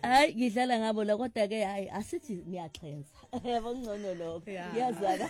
hayi ngidlala ngabo la kodwa ke hayi asithi ngiyaxhenza yebo ngcono lokho ngiyazaka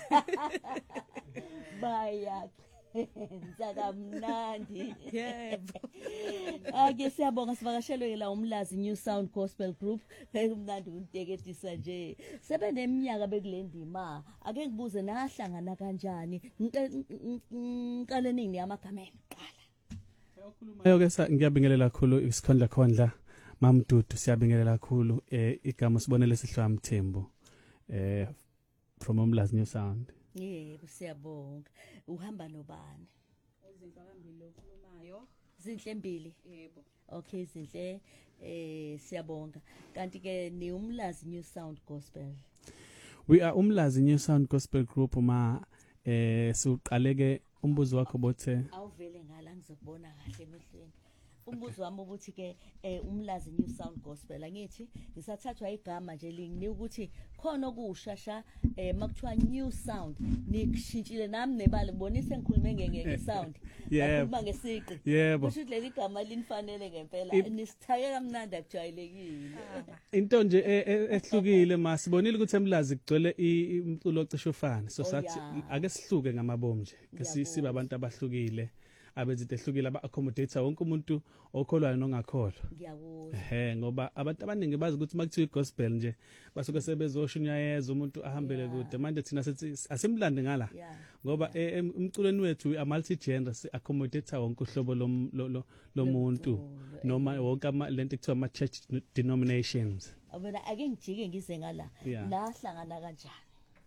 baya Nzakamnandi Yebo. Ake siyabonga sivakashelwe la umlazi New Sound Gospel Group umnandi unteketisa nje sebeneminyaka bekulendima ake ngibuze nahlangana kanjani ngiqale nini yamagameni qala Ukhulumayo ke ngiyabingelela kakhulu isikhondla khondla Mamdudu siyabingelela kakhulu igama sibonele sihlwa Mthembu from umlazi New Sound. Yebo siyabonga uhamba nobani Izinto phambili okhulumayo Zinhle mbili yebo okay zinhle siyabonga kanti ke ni umlazi New Sound Gospel We are umlazi New Sound Gospel Group siqaleke umbuzo wakho bothe awuvele ngala ngizokubona kahle emehlweni umbuzo wami ukuthi ke umlazi New Sound Gospel angithi ngisathathwa igama nje lingini ukuthi khona okushasha makuthiwa New Sound nikushintshile nami nebali bonise ngikhulume ngesound yebo ngesiqi yebo kusho leli gama linifanele ngempela nisithaye kamnandi akujwayelekile into nje ehlukile masibonile ukuthi emlazi kugcwele umculo ocishe ufane so sathi ake sihluke ngamabomu nje sibe abantu abahlukile abezinto ehlukile aba-accommodate wonke umuntu okholwayo nongakholwa ngiyakuzwa ngoba abantu abaningi bazi ukuthi makuthiwa igospel nje basuke sebezoshunyayeza umuntu ahambele kude manje thina sithi asimlande ngala ngoba umculweni wethu we multi gender si accommodate wonke uhlobo lomuntu noma wonke lento ekuthiwa ama church denominations abona ake ngijike ngize ngala nahlangana kanjani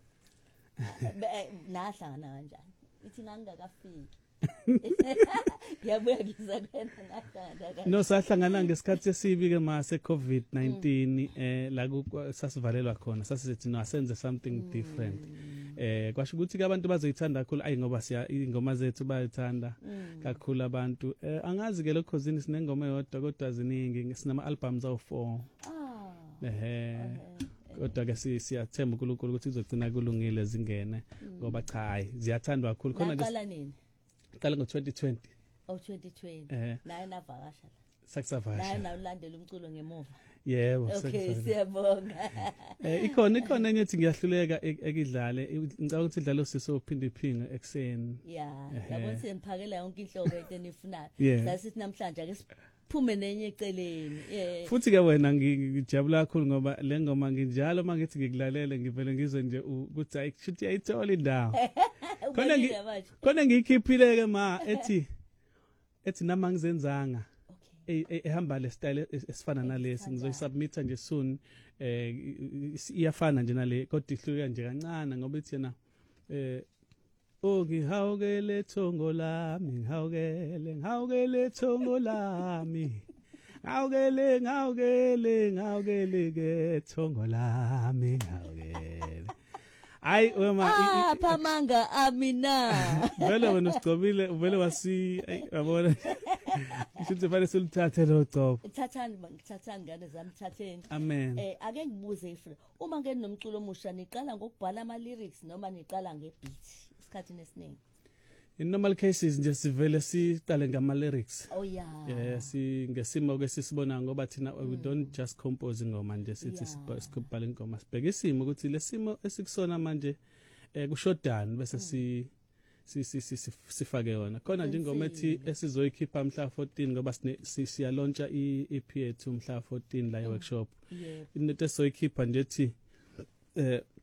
nahlangana kanjani ithi ngangakafiki yabuya ngizakwena nahlangana no sahlangana ngesikhathi esibi ke mase COVID-19 la sasivalelwa khona sasithi no asenze something different kwasho ukuthi ke abantu bazoyithanda kakhulu ayi ngoba siya ingoma zethu bayithanda kakhulu abantu angazi ke lokho zini sinengoma eyodwa kodwa ziningi sinama albums awu4 kodwa ke siyathemba uNkulunkulu ukuthi izogcina kulungile zingene ngoba cha hayi ziyathandwa kakhulu khona ke Kala ngo2020 2020 naye navakasha sakusavasha naye nawulandela umculo ngemuva yebo okay siyabonga ikhona enye ethi ngiyahluleka ekidlale ngicela ukuthi idlale usiso uphinde iphinga ekseni yabo semphakela yonke inhloko etenifunayo sasithi namhlanje ake phume nenye eceleni futhi ke wena ngijabula kakhulu ngoba le ngoma nginjalo mangithi ngikulalele ngivele ngizwe nje ukuthi ayishuthi ayithola indawo khona ngikhiphile ke ma ethi nama ngizenzanga ehamba le style esifana nalesi ngizoyisubmita nje soon iyafana nje nale kodwa ihluka nje kancane ngoba ithi yena ngihawukele thongo lami ngihawukele thongo lami ngihawukele ke thongo lami ngihawukele Ay wema phamanga amina vele wena usigcobile vele wasi yabona ngithi fanele silithathe lo gcobo thathani ngane zami thatheni amen ake ngibuze ifre uma ngene nomculo omusha niqala ngokubhala ama lyrics noma niqala ngebeat isikhathini esiningi in normal cases nje sivele siqale ngama lyrics ngesimo ke sisibona ngoba thina we don't just compose ingoma nje sithi sikubhala ingoma sibheke isimo ukuthi lesimo esikusona manje kushodani bese sifake yona khona nje ingoma ethi esizoyikhipha mhla 14 ngoba siya launcha iEP yethu mhla 14 la workshop into esizoyikhipha nje ethi